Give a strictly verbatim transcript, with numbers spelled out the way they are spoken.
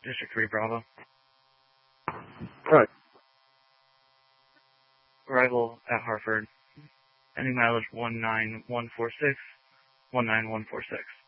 District three Bravo. Right. Arrival at Hartford. Ending mileage one nine one four six, one nine one four six.